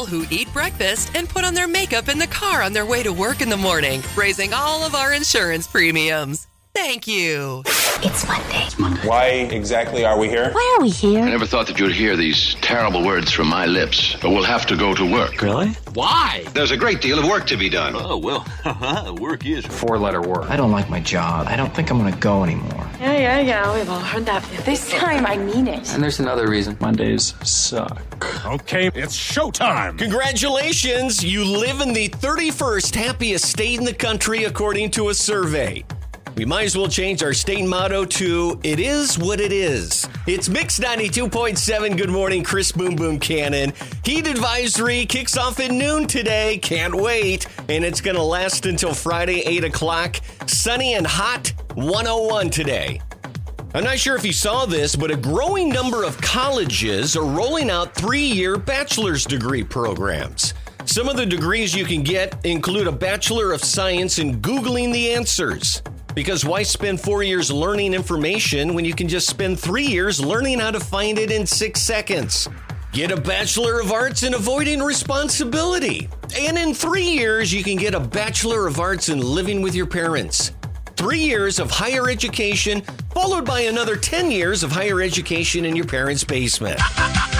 people who eat breakfast and put on their makeup in the car on their way to work in the morning, raising all of our insurance premiums. Thank you. It's Monday. Why exactly are we here? Why are we here? I never thought that you'd hear these terrible words from my lips, but we'll have to go to work. Really? Why? There's a great deal of work to be done. Oh, well, work is. Four-letter word. I don't like my job. I don't think I'm going to go anymore. Yeah. We've all heard that. This time, I mean it. And there's another reason. Mondays suck. Okay, it's showtime. Congratulations. You live in the 31st happiest state in the country, according to a survey. We might as well change our state motto to, it is what it is. It's Mix 92.7. Good morning, Chris Boom Boom Cannon. Heat advisory kicks off at noon today. Can't wait. And it's going to last until Friday, 8 o'clock. Sunny and hot, 101 today. I'm not sure if you saw this, but a growing number of colleges are rolling out 3-year bachelor's degree programs. Some of the degrees you can get include a Bachelor of Science in Googling the answers. Because why spend 4 years learning information when you can just spend 3 years learning how to find it in 6 seconds? Get a Bachelor of Arts in Avoiding Responsibility. And in 3 years, you can get a Bachelor of Arts in Living with Your Parents. 3 years of higher education, followed by another 10 years of higher education in your parents' basement.